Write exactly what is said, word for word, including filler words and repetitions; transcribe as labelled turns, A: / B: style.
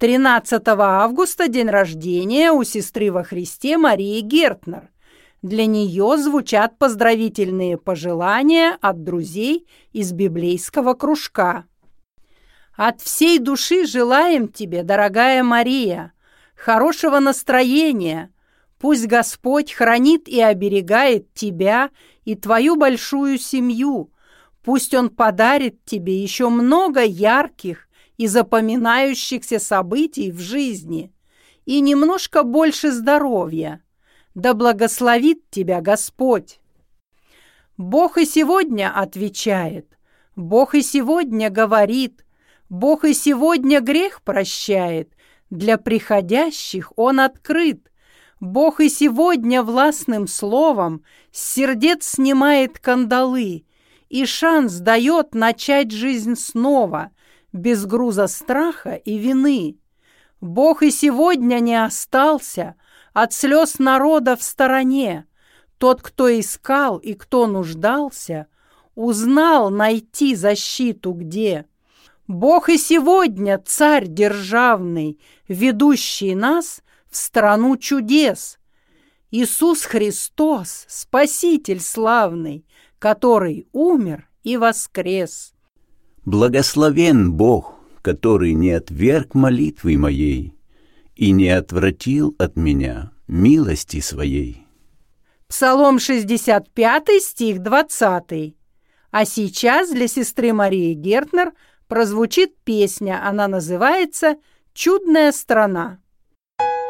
A: тринадцатого августа день рождения у сестры во Христе Марии Гертнер. Для нее звучат поздравительные пожелания от друзей из библейского кружка. От всей души желаем тебе, дорогая Мария, хорошего настроения. Пусть Господь хранит и оберегает тебя и твою большую семью. Пусть Он подарит тебе еще много ярких и запоминающихся событий в жизни и немножко больше здоровья. Да благословит тебя Господь. Бог и сегодня отвечает, Бог и сегодня говорит, Бог и сегодня грех прощает, для приходящих Он открыт. Бог и сегодня властным словом с сердец снимает кандалы и шанс дает начать жизнь снова, без груза страха и вины. Бог и сегодня не остался от слез народа в стороне. Тот, кто искал и кто нуждался, узнал найти защиту где. Бог и сегодня царь державный, ведущий нас в страну чудес. Иисус Христос, Спаситель славный, который умер и воскрес.
B: Благословен Бог, который не отверг молитвы моей и не отвратил от меня милости своей.
A: Псалом шестьдесят пятый, стих двадцатый. А сейчас для сестры Марии Гертнер прозвучит песня, она называется «Чудная страна».